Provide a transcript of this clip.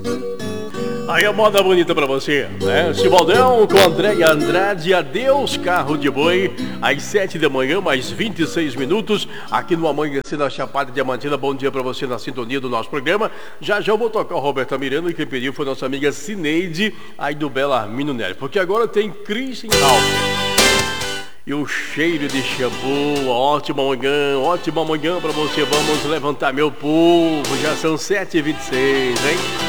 Aí a moda bonita pra você, né? Simaldão com Andréia Andrade, Adeus Carro de Boi, às 7 da manhã, mais 26 minutos, aqui no Amanhecendo a Chapada Diamantina. Bom dia pra você na sintonia do nosso programa. Já eu vou tocar o Roberto Miranda, e quem pediu foi nossa amiga Cineide, aí do Belarmino Nery, porque agora tem Christian Alves. E o cheiro de shampoo, ótima manhã pra você. Vamos levantar, meu povo, já são 7h26, hein?